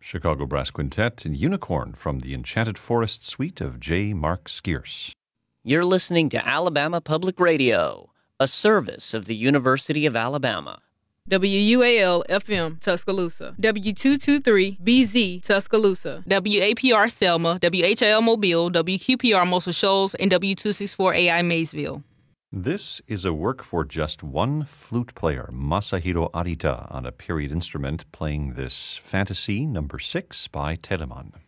Chicago Brass Quintet and Unicorn from the Enchanted Forest Suite of J. Mark Skierce. You're listening to Alabama Public Radio, a service of the University of Alabama. WUAL-FM, Tuscaloosa. W223-BZ, Tuscaloosa. WAPR Selma, WHIL Mobile, WQPR Muscle Shoals, and W264AI Maysville. This is a work for just one flute player, Masahiro Arita, on a period instrument playing this Fantasy No. 6 by Telemann.